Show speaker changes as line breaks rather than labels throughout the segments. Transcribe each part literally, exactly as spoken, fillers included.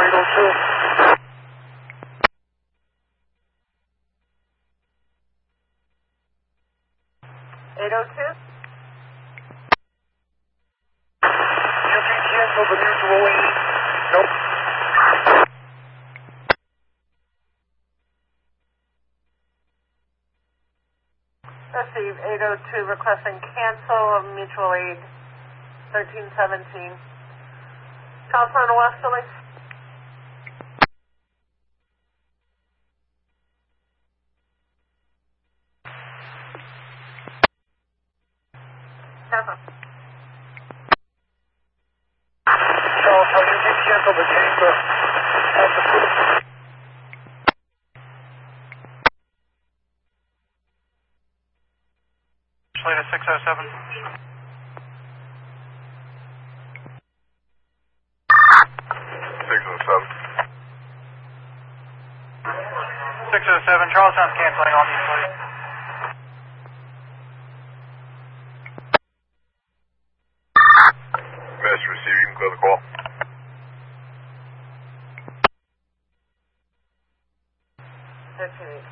eight oh two.
eight oh two?
You can cancel the mutual aid. Nope.
Receive eight oh two requesting cancel of mutual aid thirteen seventeen. California Westerly. Charles,
So you can cancel the chamber of the food.
Slater six oh seven.
six oh seven.
six oh seven, Charlestown's canceling all mutual aid.
Message received, you can clear the call.
thirteen.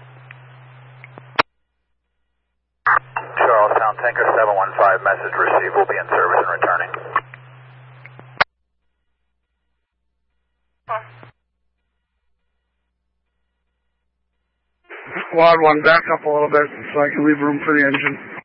Charlestown Tanker seven one five, message received, will be in service and returning.
Squad one, back up a little bit so I can leave room for the engine.